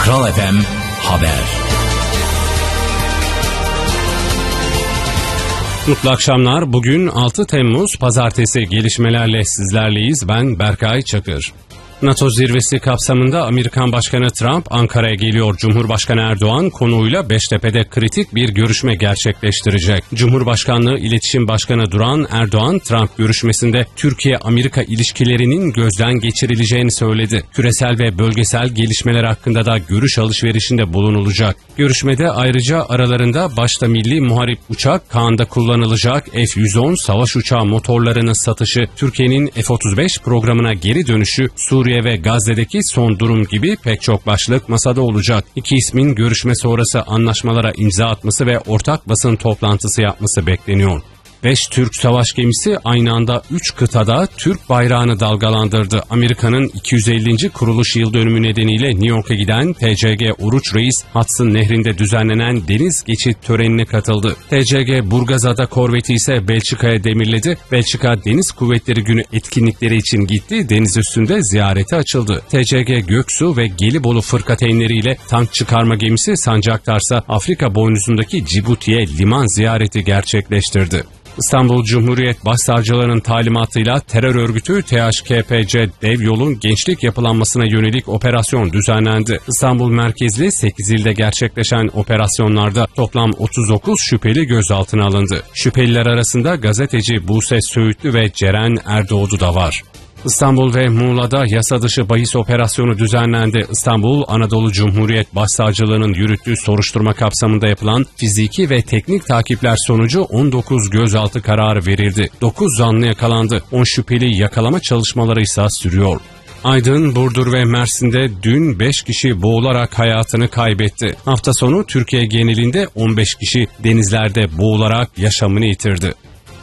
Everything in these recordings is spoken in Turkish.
Kral FM Haber. Mutlu akşamlar. Bugün 6 Temmuz Pazartesi, gelişmelerle sizlerleyiz. Ben Berkay Çakır. NATO zirvesi kapsamında Amerikan Başkanı Trump Ankara'ya geliyor. Cumhurbaşkanı Erdoğan konuğuyla Beştepe'de kritik bir görüşme gerçekleştirecek. Cumhurbaşkanlığı İletişim Başkanı Duran Erdoğan, Trump görüşmesinde Türkiye-Amerika ilişkilerinin gözden geçirileceğini söyledi. Küresel ve bölgesel gelişmeler hakkında da görüş alışverişinde bulunulacak. Görüşmede ayrıca aralarında başta milli muharip uçak, Kaan'da kullanılacak F-110 savaş uçağı motorlarının satışı, Türkiye'nin F-35 programına geri dönüşü, Suriye ve Gazze'deki son durum gibi pek çok başlık masada olacak. İki ismin görüşme sonrası anlaşmalara imza atması ve ortak basın toplantısı yapması bekleniyor. 5 Türk savaş gemisi aynı anda 3 kıtada Türk bayrağını dalgalandırdı. Amerika'nın 250. kuruluş yıl dönümü nedeniyle New York'a giden TCG Oruç Reis, Hudson Nehri'nde düzenlenen deniz geçit törenine katıldı. TCG Burgazada korveti ise Belçika'ya demirledi. Belçika Deniz Kuvvetleri Günü etkinlikleri için gitti. Deniz üstünde ziyarete açıldı. TCG Göksu ve Gelibolu fırkateynleriyle tank çıkarma gemisi Sancaktarsa Afrika boynuzundaki Cibuti'ye liman ziyareti gerçekleştirdi. İstanbul Cumhuriyet Başsavcılığı'nın talimatıyla terör örgütü THKPC Dev Yol'un gençlik yapılanmasına yönelik operasyon düzenlendi. İstanbul merkezli 8 ilde gerçekleşen operasyonlarda toplam 39 şüpheli gözaltına alındı. Şüpheliler arasında gazeteci Buse Söğütlü ve Ceren Erdoğdu da var. İstanbul ve Muğla'da yasa dışı bahis operasyonu düzenlendi. İstanbul Anadolu Cumhuriyet Başsavcılığı'nın yürüttüğü soruşturma kapsamında yapılan fiziki ve teknik takipler sonucu 19 gözaltı kararı verildi. 9 zanlı yakalandı. 10 şüpheli yakalama çalışmaları ise sürüyor. Aydın, Burdur ve Mersin'de dün 5 kişi boğularak hayatını kaybetti. Hafta sonu Türkiye genelinde 15 kişi denizlerde boğularak yaşamını yitirdi.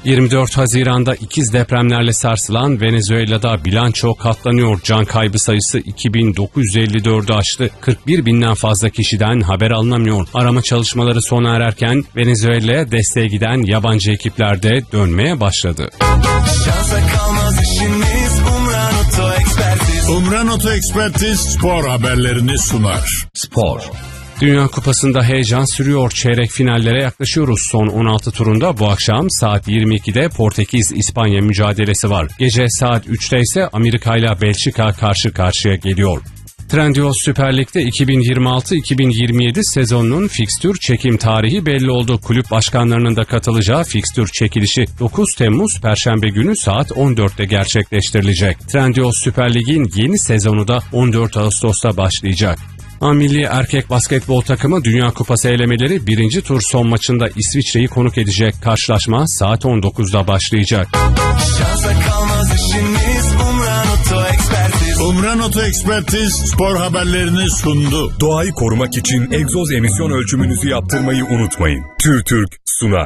24 Haziran'da ikiz depremlerle sarsılan Venezuela'da bilanço katlanıyor. Can kaybı sayısı 2954'ü aştı. 41 binden fazla kişiden haber alınamıyor. Arama çalışmaları sona ererken Venezuela'ya desteğe giden yabancı ekipler de dönmeye başladı. Umran Oto Ekspertiz spor haberlerini sunar. Spor. Dünya Kupası'nda heyecan sürüyor. Çeyrek finallere yaklaşıyoruz. Son 16 turunda bu akşam saat 22'de Portekiz-İspanya mücadelesi var. Gece saat 3'te ise Amerika ile Belçika karşı karşıya geliyor. Trendyol Süper Lig'de 2026-2027 sezonunun fikstür çekim tarihi belli oldu. Kulüp başkanlarının da katılacağı fikstür çekilişi 9 Temmuz Perşembe günü saat 14'te gerçekleştirilecek. Trendyol Süper Lig'in yeni sezonu da 14 Ağustos'ta başlayacak. Milli erkek basketbol takımı Dünya Kupası elemeleri 1. tur son maçında İsviçre'yi konuk edecek. Karşılaşma saat 19'da başlayacak. Umran Oto Ekspertiz spor haberlerini sundu. Doğayı korumak için egzoz emisyon ölçümünüzü yaptırmayı unutmayın. TÜRTÜRK sunar.